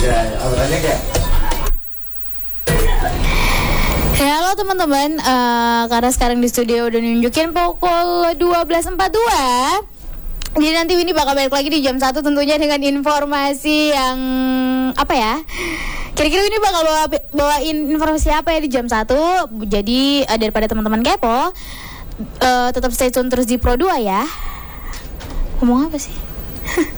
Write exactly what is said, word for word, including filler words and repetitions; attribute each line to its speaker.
Speaker 1: Ya, awalnya kayak
Speaker 2: Ya, halo teman-teman, uh, karena sekarang di studio udah nunjukin pukul dua belas empat puluh dua. Jadi nanti Winnie bakal balik lagi di jam satu tentunya dengan informasi yang apa ya? Kira-kira Winnie bakal bawa, bawain informasi apa ya di jam satu. Jadi uh, daripada teman-teman kepo, uh, tetap stay tune terus di Pro dua ya. Ngomong apa sih?